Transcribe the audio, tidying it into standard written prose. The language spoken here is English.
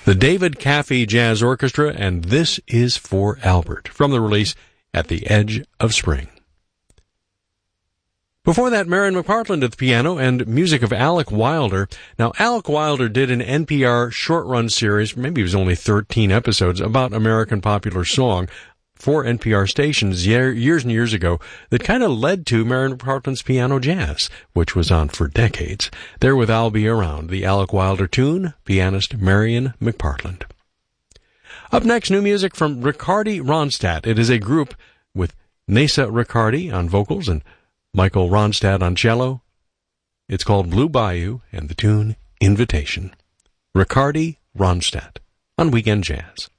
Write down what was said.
The David Caffey Jazz Orchestra, and This Is for Albert, from the release At the Edge of Spring. Before that, Marion McPartland at the piano and music of Alec Wilder. Now, Alec Wilder did an NPR short-run series, maybe it was only 13 episodes, about American popular song for NPR stations years and years ago that kind of led to Marion McPartland's Piano Jazz, which was on for decades. There with I'll Be Around, the Alec Wilder tune, pianist Marion McPartland. Up next, new music from Riccardi Ronstadt. It is a group with Nessa Riccardi on vocals and Michael Ronstadt on cello. It's called Blue Bayou and the tune Invitation. Riccardi Ronstadt on Weekend Jazz.